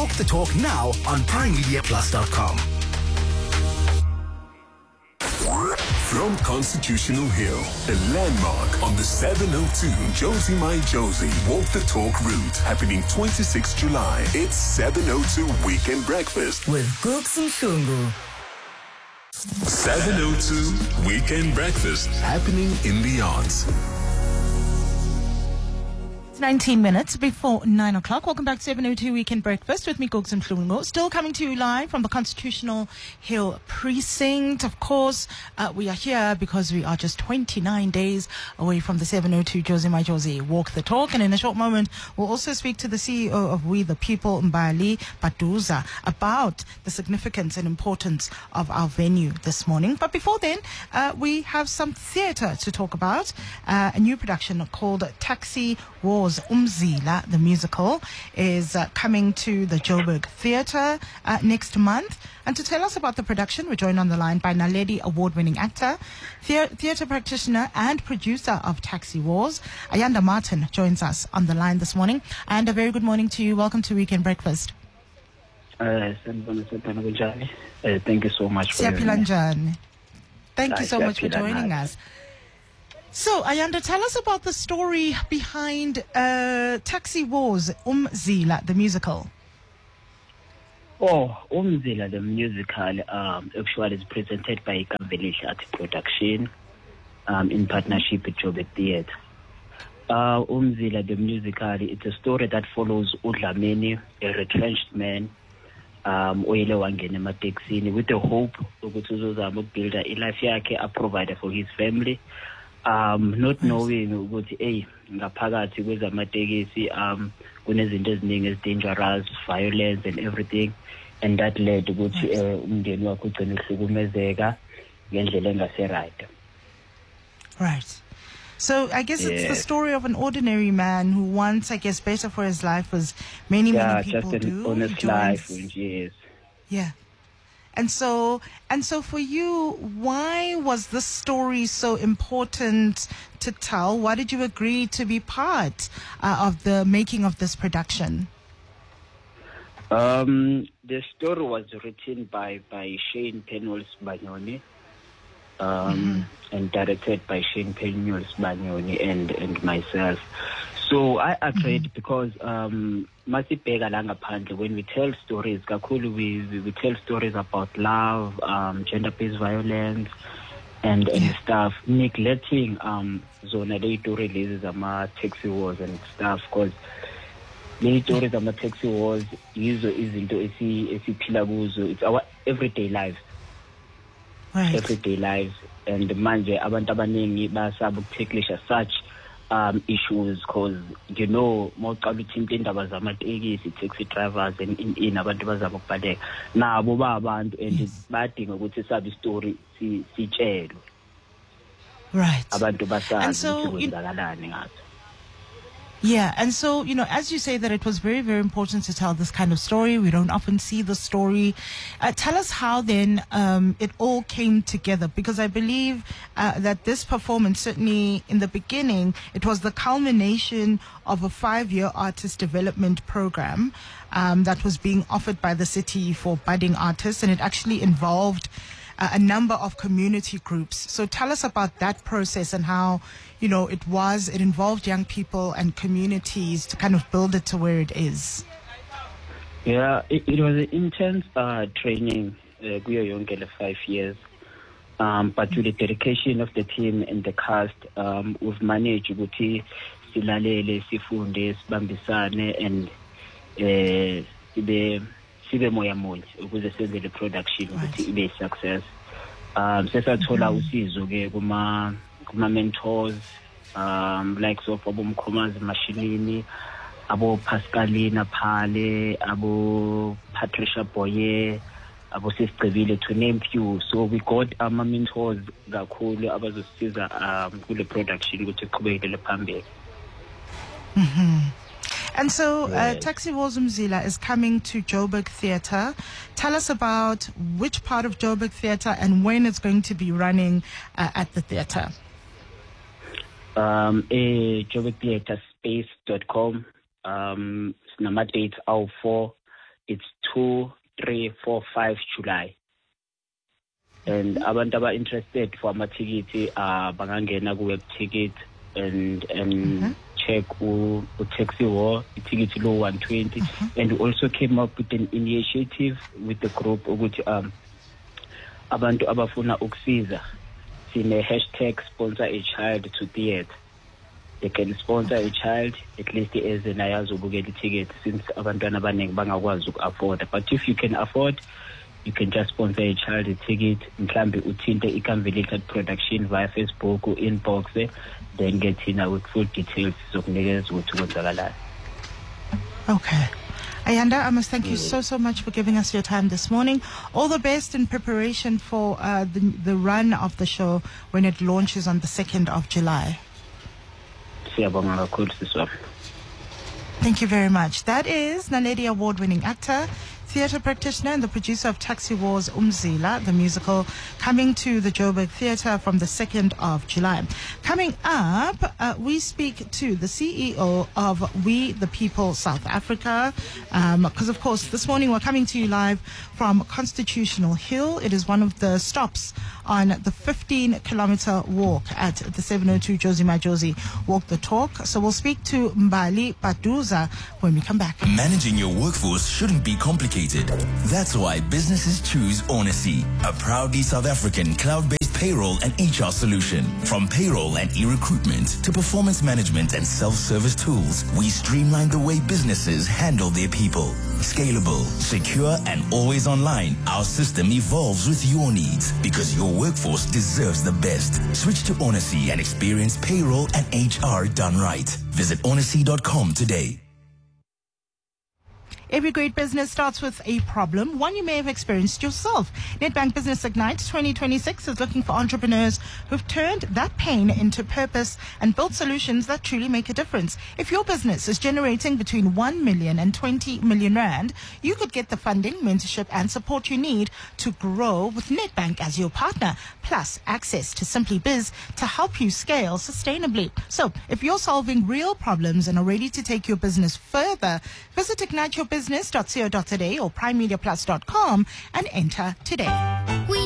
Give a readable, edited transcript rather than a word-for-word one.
Walk the Talk now on primemediaplus.com. From Constitutional Hill, a landmark on the 702 Josie My Josie Walk the Talk route, happening 26 July. It's 702 Weekend Breakfast With Gooks and Shungu. 702 Weekend Breakfast, happening in the arts. 19 minutes before 9 o'clock. Welcome back to 702 Weekend Breakfast with me, Gooks and Mhlungu. Still coming to you live from the Constitutional Hill Precinct. Of course, we are here because we are just 29 days away from the 702 Josie My Josie Walk the Talk. And in a short moment, we'll also speak to the CEO of We the People, Mbali Baduza, about the significance and importance of our venue this morning. But before then, we have some theatre to talk about. A new production called Taxi Wars. Umzila, the musical, is coming to the Joburg Theatre next month. And to tell us about the production, we're joined on the line by Naledi award-winning actor, theatre practitioner and producer of Taxi Wars. Ayanda Martin joins us on the line this morning. And a very good morning to you. Welcome to Weekend Breakfast. Thank you so much for having me. Thank you so much for joining us. So, Ayanda, tell us about the story behind Taxi Wars, Umzila, the musical. Umzila, the musical, actually is presented by Kamvelish Art Production in partnership with Joburg Theatre. Umzila, the musical, it's a story that follows Udlameni, a retrenched man, with the hope to build a life a provider for his family. Not knowing ukuthi ngaphakathi kwezamatekisi kunezinto eziningi dangerous, violence and everything, and that led ukuthi umndeni wakhe ugcine uhlukumezeka ngendlela engase right. Right. So I guess it's the story of an ordinary man who wants, I guess, better for his life, as many people just an honest life, yes. Yeah. And so for you, why was this story so important to tell? Why did you agree to be part of the making of this production? The story was written by Shane Penwells Banyoni, and directed by Shane Penwells Banyoni and myself. So I agreed because masibheka la ngaphandle, when we tell stories, kakhulu we tell stories about love, gender-based violence and stuff, neglecting zona le story lezi zama taxi wars and stuff, because le stories zama taxi wars yizo izinto esiphila kuzo. It's our everyday lives. Right. Everyday lives, and manje abantu abaningi basaba ukutheklisha such issues, because mawuqala uthinte indaba zamatekisi, taxi drivers and in abantu bazama ukubhaleka nabo ba abantu, and badinga ukuthi sabe story sitshelwe, right, abantu basazi ukuthi kwenzakalani ngazo. Yeah, and so, as you say that it was very, very important to tell this kind of story. We don't often see the story. Tell us how then it all came together, because I believe that this performance, certainly in the beginning, it was the culmination of a 5-year artist development program that was being offered by the city for budding artists, and it actually involved a number of community groups. So tell us about that process and how, it involved young people and communities to kind of build it to where it is. Yeah, it was an intense training, kuyo yonke le 5 years. But with the dedication of the team and the cast, we've managed ukuthi silalele, sifunde, sibambisane, and sibe moya munye ukuze senze le production ukuthi ibe success. Sesathola usizo ke kuma mentors, like so abo Mkhomazi Mashinini, abo Pascalina Phale, abo Patricia Boye, abo Sisicebile, to name few. So we got ama mentors kakhulu abazosiza kule production ukuthi iqhubekele phambili. And so Taxi Wars Umzila is coming to Joburg Theatre. Tell us about which part of Joburg Theatre and when it's going to be running at the theatre. Joburg Theatre Space.com. Sinama dates awu 4, It's 2, 3, 4, 5 July. And abantu aba interested for amathikiti bangangena ku-web ticket and check taxi war ticket low 120. And we also came up with an initiative with the group ukuthi abantu abafuna ukusiza sine hashtag sponsor a child to theatre. They can sponsor a child at least as an ayazobukela ticket, since abantwana abaningi bangakwazi uku-afford. But if you can afford, you can just sponsor a child a ticket. Mhlambe uthinte iConvelated Production via Facebook or inbox, then get in with full details zokunikeza ukuthi kwenzakalani. Okay. Ayanda, I must thank you so much for giving us your time this morning. All the best in preparation for the run of the show when it launches on the 2nd of July. Thank you very much. That is Naledi award-winning actor, theatre practitioner and the producer of Taxi Wars, Umzila, the musical, coming to the Joburg Theatre from the 2nd of July. Coming up, we speak to the CEO of We the People South Africa, because of course this morning we're coming to you live from Constitutional Hill. It is one of the stops on the 15-kilometer walk at the 702 Josie My Josie Walk the Talk. So we'll speak to Mbali Paduza when we come back. Managing your workforce shouldn't be complicated. That's why businesses choose Onacy, a proudly South African cloud-based payroll and HR solution. From payroll and e-recruitment to performance management and self-service tools, we streamline the way businesses handle their people. Scalable, secure, and always online, our system evolves with your needs because your workforce deserves the best. Switch to Onacy and experience payroll and HR done right. Visit onacy.com today. Every great business starts with a problem, one you may have experienced yourself. Nedbank Business Ignite 2026 is looking for entrepreneurs who've turned that pain into purpose and built solutions that truly make a difference. If your business is generating between 1 million and 20 million rand, you could get the funding, mentorship and support you need to grow with Nedbank as your partner, plus access to Simply Biz to help you scale sustainably. So if you're solving real problems and are ready to take your business further, visit igniteyourbusiness.co.za or primemediaplus.com and enter today.